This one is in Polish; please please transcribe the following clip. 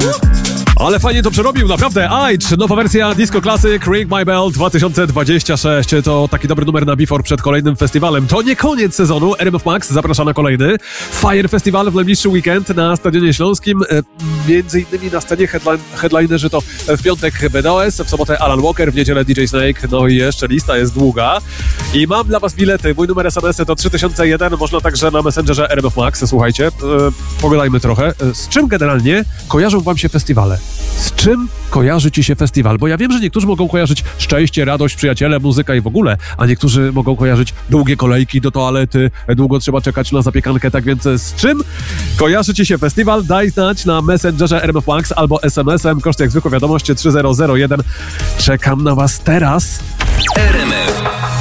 Ale fajnie to przerobił, naprawdę. Ajdź, nowa wersja Disco Classic Ring My Bell 2026. To taki dobry numer na Before przed kolejnym festiwalem. To nie koniec sezonu. RMF Max zaprasza na kolejny Fire Festival w najbliższy weekend na Stadionie Śląskim. Między innymi na scenie headlinerzy to w piątek BDOS, w sobotę Alan Walker, w niedzielę DJ Snake. No i jeszcze lista jest długa. I mam dla was bilety. Mój numer SMS-y to 3001. Można także na Messengerze RMF Max. Słuchajcie, pogadajmy trochę. Z czym generalnie kojarzą wam się festiwale? Z czym kojarzy ci się festiwal? Bo ja wiem, że niektórzy mogą kojarzyć szczęście, radość, przyjaciele, muzyka i w ogóle, a niektórzy mogą kojarzyć długie kolejki do toalety, długo trzeba czekać na zapiekankę, tak więc z czym kojarzy ci się festiwal? Daj znać na Messengerze RMF Max albo SMS-em, koszt jak zwykle wiadomości 3001. Czekam na was teraz. RMF